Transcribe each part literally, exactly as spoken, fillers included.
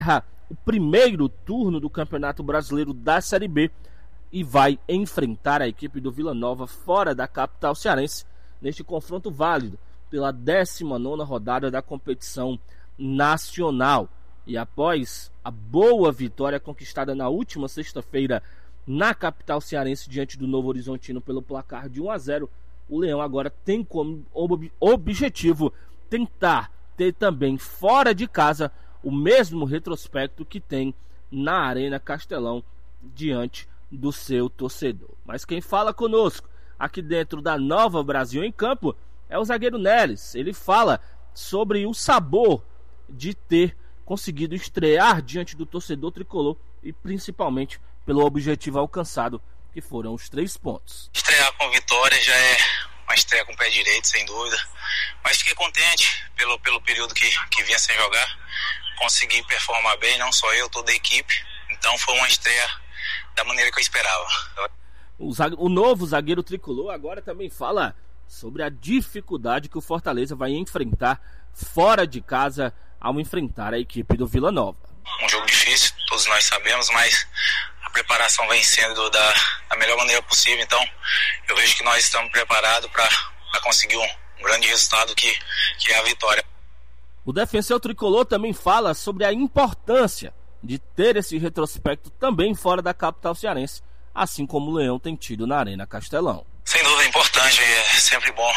o primeiro turno do Campeonato Brasileiro da Série B e vai enfrentar a equipe do Vila Nova fora da capital cearense neste confronto válido pela décima nona rodada da competição nacional. E após a boa vitória conquistada na última sexta-feira na capital cearense diante do Novo Horizontino pelo placar de um a zero, o Leão agora tem como ob- objetivo tentar ter também fora de casa o mesmo retrospecto que tem na Arena Castelão diante do seu torcedor. Mas quem fala conosco aqui dentro da Nova Brasil em Campo é o zagueiro Neres. Ele fala sobre o sabor de ter conseguido estrear diante do torcedor tricolor e principalmente pelo objetivo alcançado, que foram os três pontos. Estrear com vitória já é uma estreia com o pé direito, sem dúvida, mas fiquei contente pelo, pelo período que, que vinha sem jogar, consegui performar bem, não só eu, toda a equipe, então foi uma estreia da maneira que eu esperava. O, zague... o novo zagueiro tricolor agora também fala sobre a dificuldade que o Fortaleza vai enfrentar fora de casa ao enfrentar a equipe do Vila Nova. Um jogo difícil, todos nós sabemos, mas a preparação vem sendo da, da melhor maneira possível, então eu vejo que nós estamos preparados para conseguir um, um grande resultado que, que é a vitória. O defensor tricolor também fala sobre a importância de ter esse retrospecto também fora da capital cearense, assim como o Leão tem tido na Arena Castelão. Sem dúvida é importante, é sempre bom.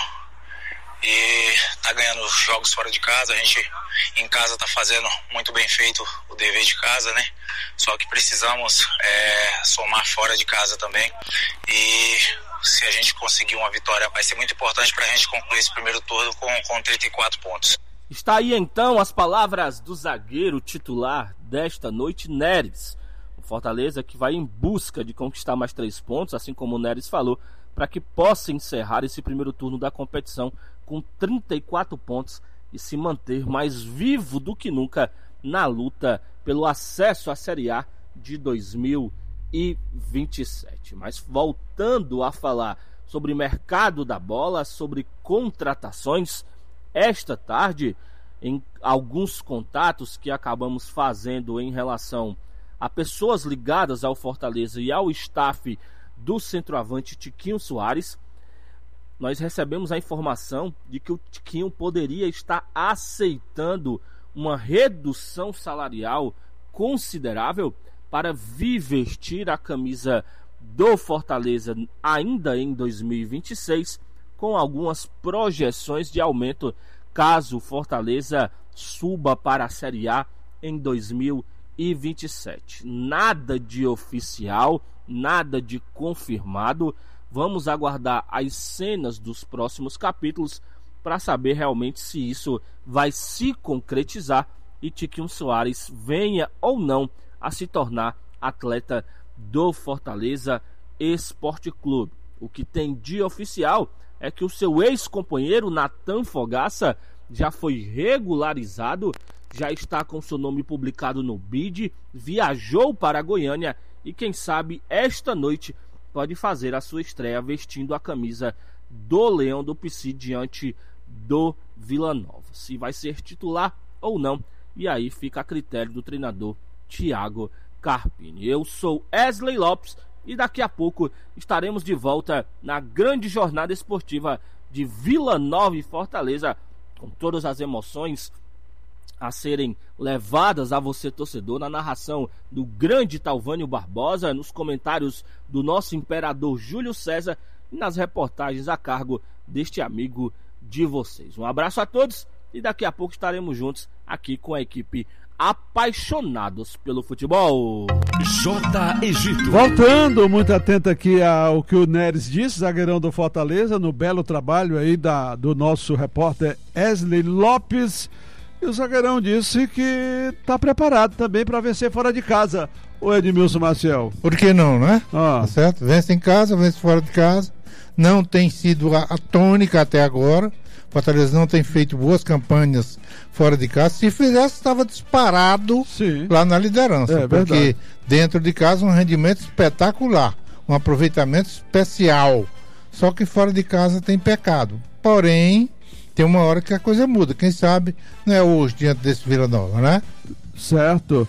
E tá ganhando jogos fora de casa, a gente em casa tá fazendo muito bem feito o dever de casa, né? Só que precisamos é, somar fora de casa também. E se a gente conseguir uma vitória, vai ser muito importante pra gente concluir esse primeiro turno com, com trinta e quatro pontos. Está aí então as palavras do zagueiro titular desta noite, Neres. O Fortaleza que vai em busca de conquistar mais três pontos, assim como o Neres falou, para que possa encerrar esse primeiro turno da competição com trinta e quatro pontos e se manter mais vivo do que nunca na luta pelo acesso à Série A de dois mil e vinte e sete. Mas voltando a falar sobre mercado da bola, sobre contratações, esta tarde, em alguns contatos que acabamos fazendo em relação a pessoas ligadas ao Fortaleza e ao staff do centroavante Tiquinho Soares, nós recebemos a informação de que o Tiquinho poderia estar aceitando uma redução salarial considerável para vir vestir a camisa do Fortaleza ainda em dois mil e vinte e seis, com algumas projeções de aumento caso o Fortaleza suba para a Série A em dois mil e vinte e sete. Nada de oficial, nada de confirmado. Vamos aguardar as cenas dos próximos capítulos para saber realmente se isso vai se concretizar e Tiquinho Soares venha ou não a se tornar atleta do Fortaleza Esporte Clube. O que tem de oficial é que o seu ex-companheiro Natan Fogaça já foi regularizado, já está com seu nome publicado no B I D, viajou para Goiânia e quem sabe esta noite pode fazer a sua estreia vestindo a camisa do Leão do Pici diante do Vila Nova. Se vai ser titular ou não, e aí fica a critério do treinador Thiago Carpini. Eu sou Wesley Lopes e daqui a pouco estaremos de volta na grande jornada esportiva de Vila Nova e Fortaleza, com todas as emoções a serem levadas a você, torcedor, na narração do grande Talvânio Barbosa, nos comentários do nosso imperador Júlio César e nas reportagens a cargo deste amigo de vocês. Um abraço a todos e daqui a pouco estaremos juntos aqui com a equipe Apaixonados pelo Futebol. J. Egito. Voltando, muito atento aqui ao que o Neres disse, zagueirão do Fortaleza, no belo trabalho aí da, do nosso repórter Wesley Lopes. E o zagueirão disse que está preparado também para vencer fora de casa, o Edmilson Maciel. Por que não, né? Ah. Tá certo? Vence em casa, vence fora de casa. Não tem sido a, a tônica até agora. Fortaleza não tem feito boas campanhas fora de casa. Se fizesse, estava disparado Sim. lá na liderança. É, porque verdade. Dentro de casa um rendimento espetacular, um aproveitamento especial. Só que fora de casa tem pecado. Porém, tem uma hora que a coisa muda. Quem sabe não é hoje diante desse Vila Nova, né? Certo.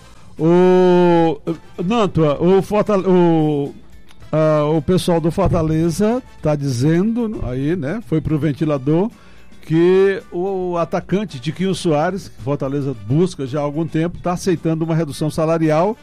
O Nantua, o, Fortaleza, o, uh, o pessoal do Fortaleza está dizendo aí, né? Foi pro ventilador que o atacante Tiquinho Soares, que Fortaleza busca já há algum tempo, está aceitando uma redução salarial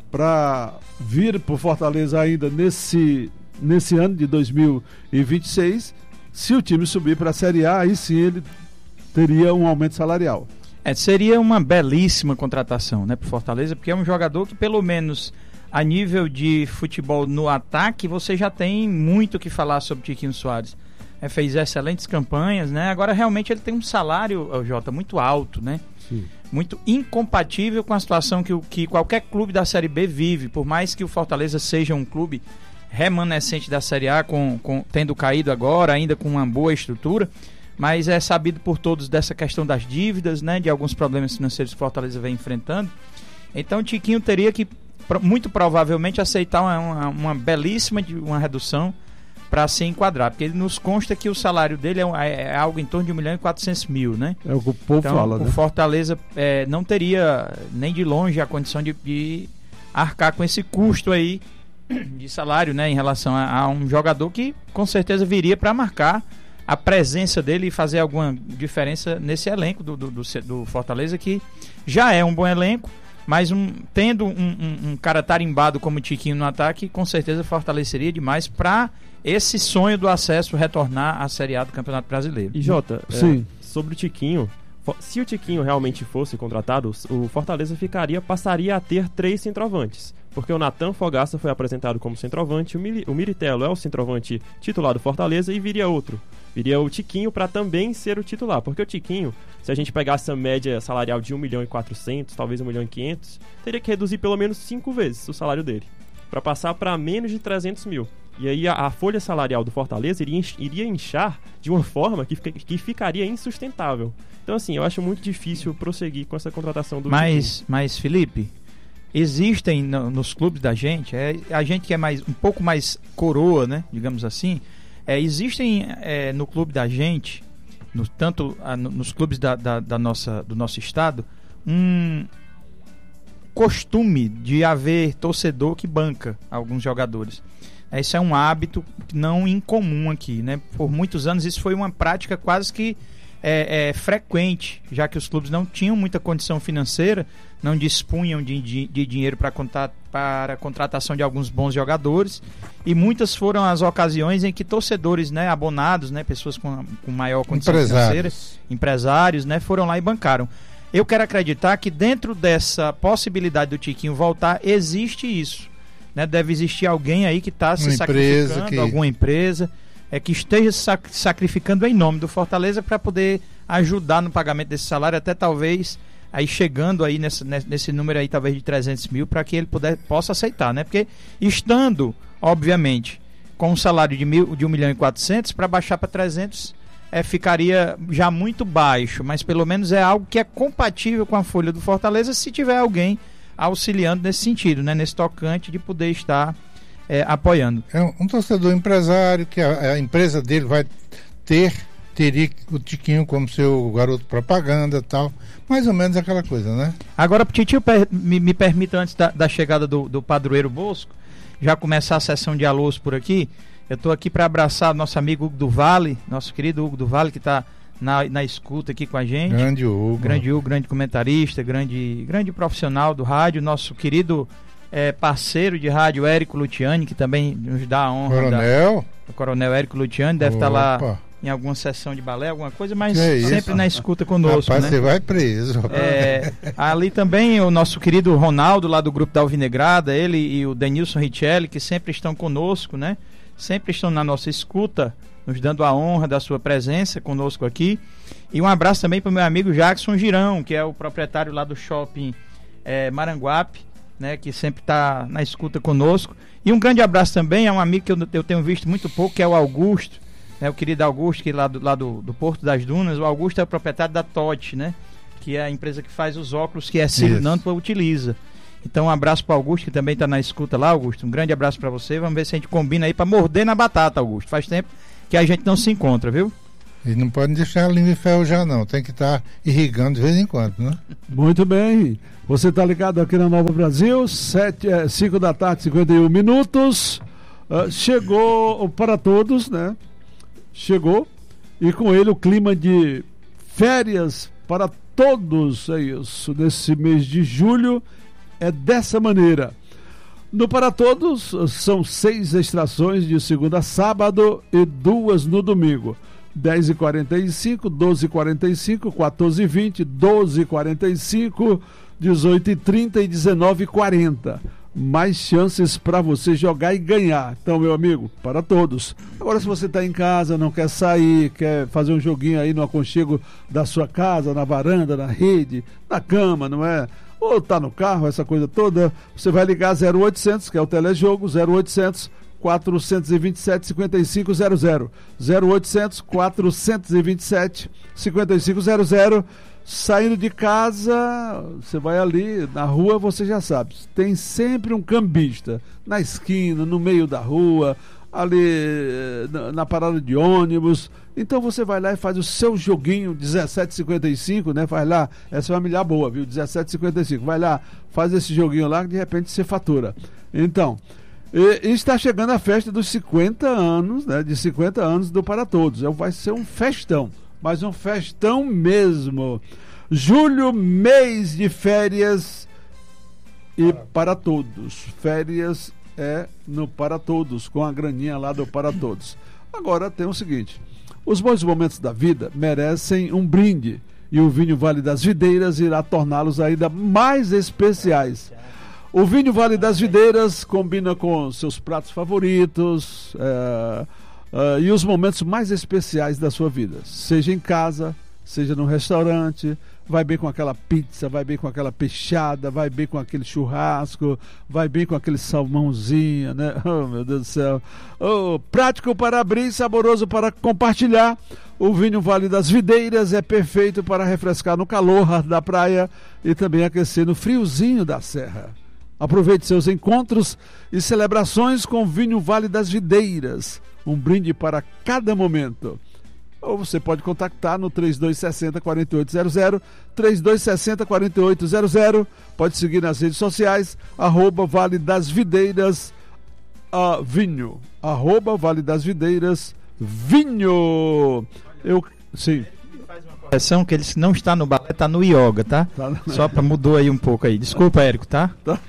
para vir pro Fortaleza ainda nesse, nesse ano de dois mil e vinte e seis. Se o time subir para a Série A, aí sim ele teria um aumento salarial. É, seria uma belíssima contratação, né, pro Fortaleza, porque é um jogador que, pelo menos a nível de futebol no ataque, você já tem muito o que falar sobre Tiquinho Soares. É, fez excelentes campanhas, né? Agora realmente ele tem um salário, Jota, muito alto, né? Sim. Muito incompatível com a situação que, que qualquer clube da Série B vive, por mais que o Fortaleza seja um clube remanescente da Série A, com, com, tendo caído agora, ainda com uma boa estrutura, mas é sabido por todos dessa questão das dívidas, né, de alguns problemas financeiros que o Fortaleza vem enfrentando. Então o Tiquinho teria que, muito provavelmente, aceitar uma, uma, uma belíssima uma redução para se enquadrar, porque ele nos consta que o salário dele é, é algo em torno de um milhão e quatrocentos mil, né? É o que o povo então, fala, o né? Fortaleza é, não teria nem de longe a condição de, de arcar com esse custo aí de salário, né, em relação a, a um jogador que com certeza viria para marcar a presença dele e fazer alguma diferença nesse elenco do, do, do, do Fortaleza, que já é um bom elenco, mas um, tendo um, um, um cara tarimbado como o Tiquinho no ataque, com certeza fortaleceria demais para esse sonho do acesso retornar à Série A do Campeonato Brasileiro. E Jota, Sim. É, sobre o Tiquinho, se o Tiquinho realmente fosse contratado, o Fortaleza ficaria, passaria a ter três centroavantes, porque o Natan Fogaça foi apresentado como centroavante, o, Mili, o Miritello é o centroavante titular do Fortaleza e viria outro, viria o Tiquinho para também ser o titular, porque o Tiquinho, se a gente pegasse a média salarial de um milhão e quatrocentos, talvez um milhão e quinhentos, teria que reduzir pelo menos cinco vezes o salário dele, para passar para menos de trezentos mil. E aí a, a folha salarial do Fortaleza iria, iria inchar de uma forma que, que ficaria insustentável. Então, assim, eu acho muito difícil prosseguir com essa contratação do Mas, mas Felipe, existem no, nos clubes da gente, é, a gente que é mais, um pouco mais coroa, né, digamos assim, é, existem é, no clube da gente, no, tanto a, no, nos clubes da, da, da nossa, do nosso estado, um costume de haver torcedor que banca alguns jogadores. Esse é um hábito não incomum aqui, né? Por muitos anos isso foi uma prática quase que é, é, frequente, já que os clubes não tinham muita condição financeira, não dispunham de, de, de dinheiro para contar, para a contratação de alguns bons jogadores, e muitas foram as ocasiões em que torcedores, né, abonados, né, pessoas com, com maior condição financeira, empresários, né, foram lá e bancaram. Eu quero acreditar que dentro dessa possibilidade do Tiquinho voltar, existe isso. Né, deve existir alguém aí que está se sacrificando, que... alguma empresa é, que esteja sac- sacrificando em nome do Fortaleza para poder ajudar no pagamento desse salário, até talvez aí chegando aí nesse, nesse número aí talvez de trezentos mil, para que ele puder, possa aceitar, né? Porque estando, obviamente, com um salário de, mil, de um milhão e quatrocentos, para baixar para trezentos é, ficaria já muito baixo, mas pelo menos é algo que é compatível com a folha do Fortaleza, se tiver alguém auxiliando nesse sentido, né? Nesse tocante de poder estar é, apoiando. É um, um torcedor empresário que a, a empresa dele vai ter, teria o Tiquinho como seu garoto propaganda e tal, mais ou menos aquela coisa, né? Agora, Titio, me, me permita, antes da, da chegada do, do padroeiro Bosco, já começar a sessão de alôs por aqui, eu estou aqui para abraçar nosso amigo Hugo do Vale, nosso querido Hugo do Vale, que está Na, na escuta aqui com a gente. Grande Hugo. Grande Hugo, grande comentarista, grande, grande profissional do rádio. Nosso querido é, parceiro de rádio, Érico Luciani, que também nos dá a honra. Coronel? Da, o Coronel Érico Luciani deve estar tá lá em alguma sessão de balé, alguma coisa, mas que sempre na escuta conosco. Rapaz, né? Você vai preso. É, ali também o nosso querido Ronaldo, lá do grupo da Alvinegrada, ele e o Denilson Richelli, que sempre estão conosco, né? Sempre estão na nossa escuta, nos dando a honra da sua presença conosco aqui. E um abraço também para o meu amigo Jackson Girão, que é o proprietário lá do shopping é, Maranguape, né, que sempre está na escuta conosco. E um grande abraço também a um amigo que eu, eu tenho visto muito pouco, que é o Augusto, né, o querido Augusto, que é lá, do, lá do, do Porto das Dunas. O Augusto é o proprietário da T O T, né, que é a empresa que faz os óculos que a Cílio Nantua utiliza. Então um abraço para o Augusto, que também está na escuta lá, Augusto. Um grande abraço para você. Vamos ver se a gente combina aí para morder na batata, Augusto. Faz tempo que a gente não se encontra, viu? E não pode deixar a língua enferrujar não, tem que estar tá irrigando de vez em quando, né? Muito bem, você está ligado aqui na Nova Brasil, cinco da tarde, cinquenta e um minutos, uh, chegou para todos, né? Chegou, e com ele o clima de férias para todos, é isso, nesse mês de julho, é dessa maneira. No Para Todos, são seis extrações de segunda a sábado e duas no domingo. dez e quarenta e cinco, doze e quarenta e cinco, quatorze e vinte, doze e quarenta e cinco, dezoito e trinta e dezenove e quarenta. Mais chances para você jogar e ganhar. Então, meu amigo, para todos. Agora, se você está em casa, não quer sair, quer fazer um joguinho aí no aconchego da sua casa, na varanda, na rede, na cama, não é? Ou tá no carro, essa coisa toda, você vai ligar zero oitocentos, que é o telejogo, zero oitocentos, quatrocentos e vinte e sete, cinquenta e cinco zero zero. zero oitocentos, quatrocentos e vinte e sete, cinquenta e cinco zero zero. Saindo de casa, você vai ali, na rua, você já sabe, tem sempre um cambista, na esquina, no meio da rua, ali na, na parada de ônibus. Então você vai lá e faz o seu joguinho, dezessete e cinquenta e cinco, né? Faz lá, essa é uma milhar boa, viu? dezessete e cinquenta e cinco, vai lá, faz esse joguinho lá que de repente você fatura. Então, e, e está chegando a festa dos cinquenta anos, né? De cinquenta anos do Para Todos. Vai ser um festão, mas um festão mesmo. Julho, mês de férias e para todos. Férias é no Para Todos, com a graninha lá do Para Todos. Agora tem o seguinte: os bons momentos da vida merecem um brinde, e o vinho Vale das Videiras irá torná-los ainda mais especiais. O vinho Vale das Videiras combina com seus pratos favoritos é, é, e os momentos mais especiais da sua vida, seja em casa, seja no restaurante. Vai bem com aquela pizza, vai bem com aquela peixada, vai bem com aquele churrasco, vai bem com aquele salmãozinho, né? Oh, meu Deus do céu. Oh, prático para abrir, saboroso para compartilhar. O vinho Vale das Videiras é perfeito para refrescar no calor da praia e também aquecer no friozinho da serra. Aproveite seus encontros e celebrações com o vinho Vale das Videiras. Um brinde para cada momento. Ou você pode contactar no três dois seis zero, quatro oito zero zero, três dois seis zero, quatro oito zero zero. Pode seguir nas redes sociais, arroba Vale das Videiras uh, Vinho. Arroba Vale das Videiras Vinho. Eu, sim. Correção que ele não está no balé, está no yoga, tá? tá no... Só para mudou aí um pouco aí. Desculpa, Érico, tá? tá.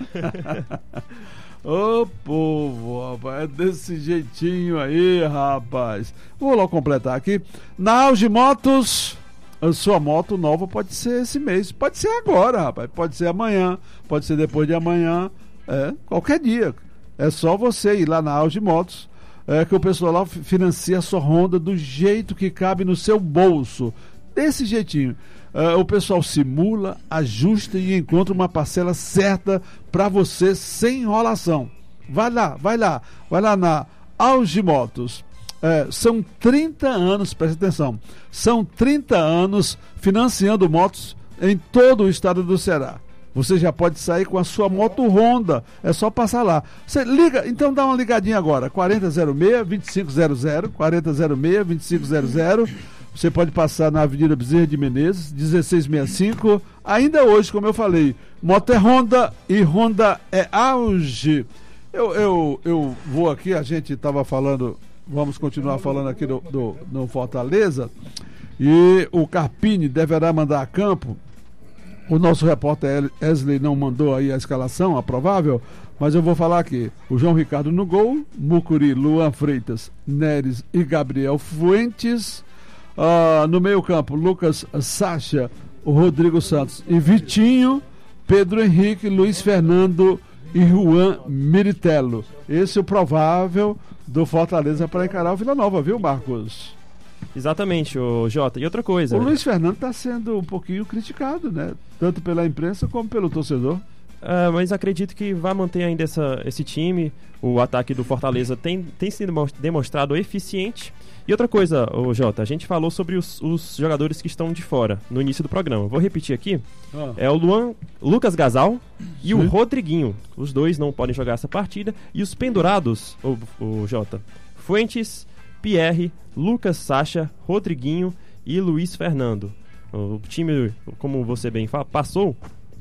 Ô povo, rapaz, é desse jeitinho aí, rapaz. Vou logo completar aqui. Na Auge Motos, a sua moto nova pode ser esse mês, pode ser agora, rapaz, pode ser amanhã, pode ser depois de amanhã, é, qualquer dia. É só você ir lá na Auge Motos, é, que o pessoal lá financia a sua Honda do jeito que cabe no seu bolso. Desse jeitinho. Uh, o pessoal simula, ajusta e encontra uma parcela certa para você sem enrolação. Vai lá, vai lá, vai lá na Auge Motos. Uh, são trinta anos, presta atenção, são trinta anos financiando motos em todo o estado do Ceará. Você já pode sair com a sua moto Honda, é só passar lá. Você liga, então dá uma ligadinha agora, quarenta zero seis, vinte e cinco zero zero, quarenta zero seis, vinte e cinco zero zero. Você pode passar na Avenida Bezerra de Menezes, dezesseis sessenta e cinco. Ainda hoje, como eu falei, moto é Honda e Honda é Auge. Eu, eu, eu vou aqui, a gente estava falando, vamos continuar falando aqui do, do, do Fortaleza, e o Carpini deverá mandar a campo. O nosso repórter Wesley não mandou aí a escalação, a provável, mas eu vou falar aqui. O João Ricardo no gol, Mucuri, Luan Freitas, Neres e Gabriel Fuentes. Uh, no meio campo, Lucas Sacha, o Rodrigo Santos e Vitinho, Pedro Henrique, Luiz Fernando e Juan Miritello. Esse é o provável do Fortaleza para encarar o Vila Nova, viu, Marcos? Exatamente, o Jota. E outra coisa... O né? Luiz Fernando está sendo um pouquinho criticado, né? Tanto pela imprensa como pelo torcedor. Uh, mas acredito que vai manter ainda essa, esse time. O ataque do Fortaleza tem, tem sido demonstrado eficiente. E outra coisa, ô Jota, a gente falou sobre os, os jogadores que estão de fora no início do programa. Vou repetir aqui. Ah. É o Luan, Lucas Gasal e Sim. o Rodriguinho. Os dois não podem jogar essa partida. E os pendurados, ô, ô Jota, Fuentes, Pierre, Lucas Sacha, Rodriguinho e Luiz Fernando. O time, como você bem fala, passou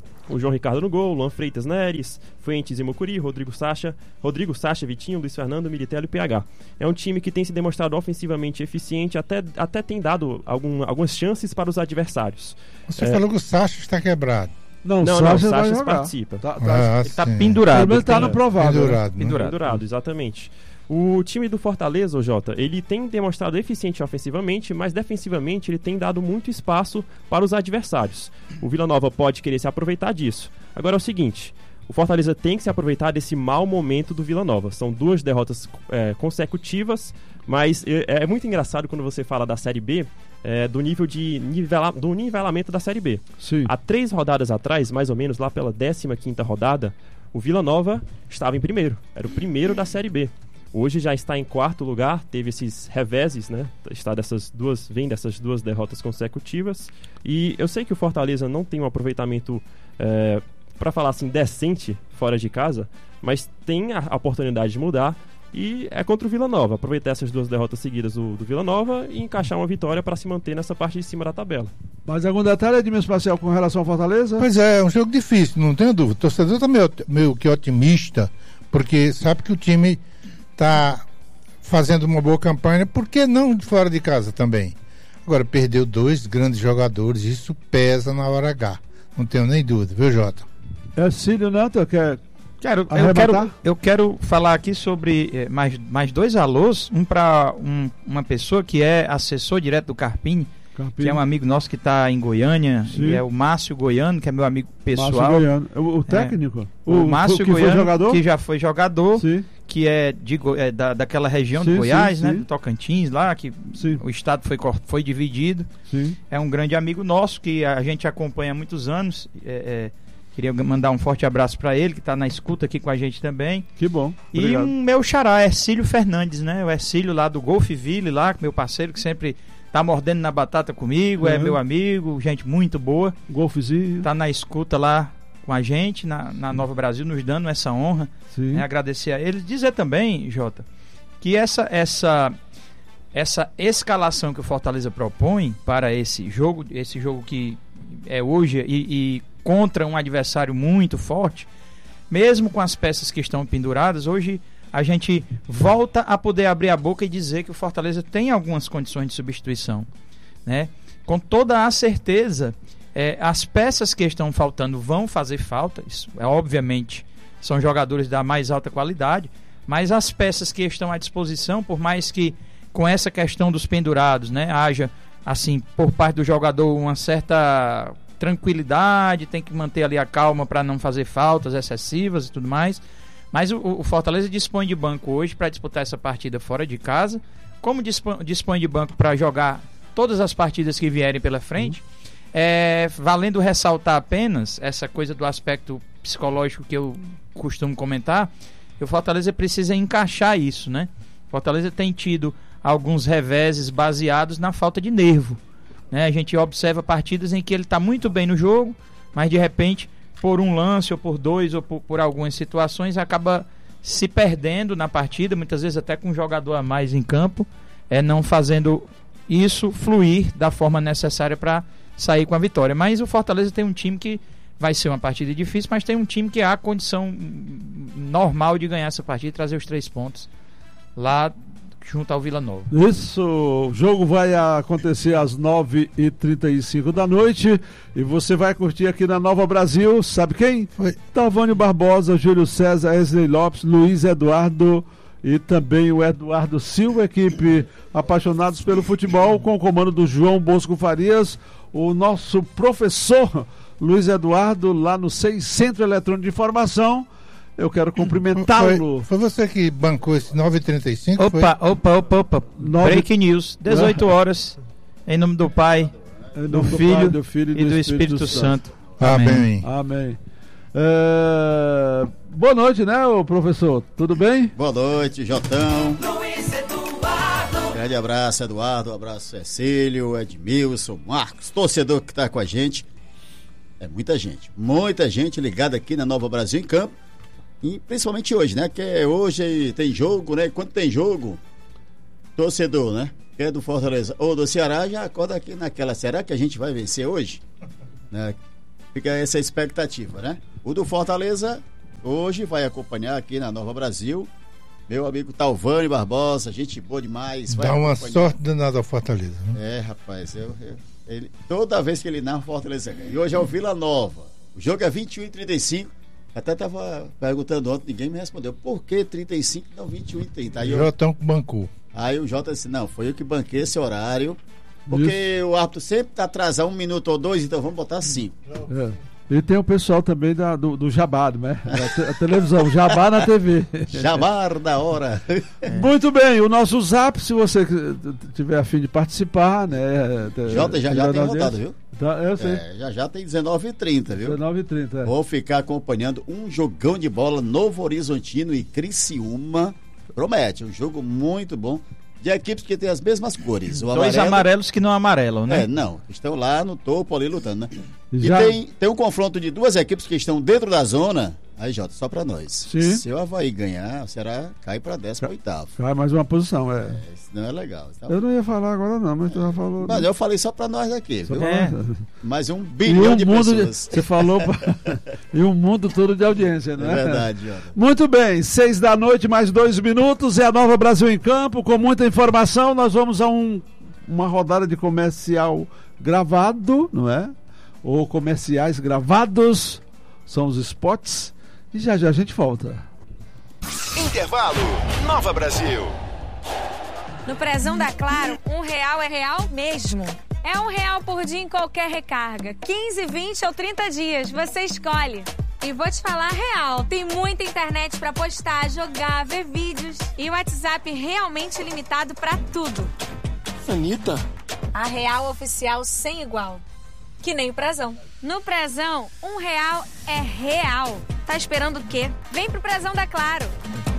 o João Ricardo no gol, Luan Freitas Neres, Fuentes e Mocuri, Rodrigo Sacha, Rodrigo Sacha, Vitinho, Luiz Fernando, Militello e P H. É um time que tem se demonstrado ofensivamente eficiente, até, até tem dado algum, algumas chances para os adversários. Você é... falou que o Sacha está quebrado. Não, não, não, o Sacha participa. Tá, tá, ah, ele está pendurado. Ele está no provável. Pendurado, né? pendurado. pendurado, exatamente. O time do Fortaleza, o Jota, ele tem demonstrado eficiente ofensivamente, mas defensivamente ele tem dado muito espaço para os adversários. O Vila Nova pode querer se aproveitar disso. Agora é o seguinte, o Fortaleza tem que se aproveitar desse mau momento do Vila Nova. São duas derrotas é, consecutivas, mas é, é muito engraçado quando você fala da Série B, é, do nível de nivela, do nivelamento da Série B. Sim. Há três rodadas atrás, mais ou menos, lá pela décima quinta rodada, o Vila Nova estava em primeiro. Era o primeiro da Série B. Hoje já está em quarto lugar, teve esses reveses, né? Está dessas duas, vem dessas duas derrotas consecutivas. E eu sei que o Fortaleza não tem um aproveitamento, é, para falar assim, decente fora de casa, mas tem a oportunidade de mudar. E é contra o Vila Nova. Aproveitar essas duas derrotas seguidas do, do Vila Nova e encaixar uma vitória para se manter nessa parte de cima da tabela. Mas algum detalhe, Edmilson Espacial, com relação ao Fortaleza? Pois é, é um jogo difícil, não tenho dúvida. O torcedor está meio, meio que otimista, porque sabe que o time está fazendo uma boa campanha, por que não de fora de casa também? Agora, perdeu dois grandes jogadores, isso pesa na hora H, não tenho nem dúvida, viu, Jota? É Cílio Neto, quer quero, eu, quero, eu quero falar aqui sobre eh, mais, mais dois alôs, um para um, uma pessoa que é assessor direto do Carpini, Carpini. que é um amigo nosso que está em Goiânia, e é o Márcio Goiano, que é meu amigo pessoal. Márcio Goiano, o, o técnico? É, o, o Márcio que Goiano, foi jogador? que já foi jogador, Sim. que é, de, é da, daquela região sim, de Goiás, sim, né, sim. do Tocantins lá, que sim. o estado foi, foi dividido. Sim. É um grande amigo nosso, que a gente acompanha há muitos anos. É, é, queria mandar um forte abraço para ele, que está na escuta aqui com a gente também. Que bom. Obrigado. E um meu xará, Ercílio Fernandes, né, o Ercílio lá do Golfville, lá, meu parceiro, que sempre tá mordendo na batata comigo, uhum. é meu amigo, gente muito boa. Golfzinho. Tá na escuta lá com a gente, na, na Nova Brasil, nos dando essa honra. Sim. Né, agradecer a eles. Dizer também, Jota, que essa, essa, essa escalação que o Fortaleza propõe para esse jogo, esse jogo que é hoje e, e contra um adversário muito forte, mesmo com as peças que estão penduradas, hoje a gente volta a poder abrir a boca e dizer que o Fortaleza tem algumas condições de substituição, né? Com toda a certeza, é, as peças que estão faltando vão fazer falta, isso é obviamente, são jogadores da mais alta qualidade, mas as peças que estão à disposição, por mais que com essa questão dos pendurados, né, haja assim, por parte do jogador uma certa tranquilidade, tem que manter ali a calma para não fazer faltas excessivas e tudo mais. Mas o, o Fortaleza dispõe de banco hoje para disputar essa partida fora de casa, como dispõe, dispõe de banco para jogar todas as partidas que vierem pela frente. Uhum. É, valendo ressaltar apenas essa coisa do aspecto psicológico que eu costumo comentar, o Fortaleza precisa encaixar isso, né? O Fortaleza tem tido alguns reveses baseados na falta de nervo, né? A gente observa partidas em que ele está muito bem no jogo, mas de repente, por um lance ou por dois ou por, por algumas situações, acaba se perdendo na partida, muitas vezes até com um jogador a mais em campo, é, não fazendo isso fluir da forma necessária para sair com a vitória. Mas o Fortaleza tem um time que vai ser uma partida difícil, mas tem um time que há condição normal de ganhar essa partida e trazer os três pontos lá junto ao Vila Nova. Isso, o jogo vai acontecer às nove e trinta e cinco da noite e você vai curtir aqui na Nova Brasil, sabe quem? Foi Talvânio Barbosa, Júlio César, Wesley Lopes, Luiz Eduardo e também o Eduardo Silva, equipe apaixonados pelo futebol, com o comando do João Bosco Farias, o nosso professor Luiz Eduardo, lá no seis Centro Eletrônico de Informação. Eu quero cumprimentá-lo. Foi, foi você que bancou esse nove e trinta e cinco? Opa, foi? opa, opa, opa. nove... Break News, dezoito horas, em nome do Pai, do, do, filho, pai, do Filho e do, e do Espírito, Espírito Santo. Santo. Amém. Amém. É... Boa noite, né, ô professor? Tudo bem? Boa noite, Jotão. Luiz Eduardo. Grande abraço, Eduardo. Um abraço, Cecílio, Edmilson, Marcos, torcedor que está com a gente. É muita gente, muita gente ligada aqui na Nova Brasil em Campo. E principalmente hoje, né? Que hoje tem jogo, né? Quando tem jogo, torcedor, né? Que é do Fortaleza ou do Ceará, já acorda aqui naquela. Será que a gente vai vencer hoje? Né? Fica essa expectativa, né? O do Fortaleza hoje vai acompanhar aqui na Nova Brasil meu amigo Talvani Barbosa, gente boa demais. Dá uma sorte danada ao Fortaleza. Né? É, rapaz, eu, eu, ele, toda vez que ele narra o Fortaleza ganha. E hoje é o Vila Nova. O jogo é vinte e um e trinta e cinco. Até estava perguntando ontem, ninguém me respondeu. Por que trinta e cinco não vinte e um e trinta? Aí o Jotão que bancou. Aí o Jota disse, não, foi eu que banquei esse horário, porque Isso. o árbitro sempre tá atrasado um minuto ou dois, então vamos botar cinco. É. E tem o pessoal também da, do, do Jabá, né? A, te, a televisão, o Jabá na T V. Jabá da hora. É. Muito bem, o nosso zap, se você tiver a fim de participar, né? Jota, já já tem rodado, viu? Tá, eu sei. É, já já tem dezenove e trinta, viu? dezenove e trinta, é. Vou ficar acompanhando um jogão de bola, Novo Horizontino e Criciúma. Promete, um jogo muito bom. De equipes que tem as mesmas cores. O Dois amarelo, amarelos que não amarelam, né? É, não. Estão lá no topo ali lutando, né? Já... E tem, tem um confronto de duas equipes que estão dentro da zona. Aí, Jota, só pra nós. Sim. Se o Avaí ganhar, será cai pra décimo oitavo. Cai mais uma posição, é. é. Isso não é legal. Então... Eu não ia falar agora não, mas tu já falou. Mas eu falei só pra nós aqui, viu? É. Mais um bilhão um de mundo pessoas. De, você falou e um mundo todo de audiência, né? É verdade, Jota. Muito bem, seis da noite, mais dois minutos, é a Nova Brasil em Campo, com muita informação, nós vamos a um, uma rodada de comercial gravado, não é? Ou comerciais gravados, são os spots, e já já a gente volta. Intervalo, Nova Brasil. No Prezão da Claro, um real é real mesmo. É um real por dia em qualquer recarga. quinze, vinte ou trinta dias, você escolhe. E vou te falar real, tem muita internet pra postar, jogar, ver vídeos. E o WhatsApp realmente limitado pra tudo. Anitta. A real oficial sem igual. Que nem o Prezão. No Prezão, um real é real. Tá esperando o quê? Vem pro Prezão da Claro.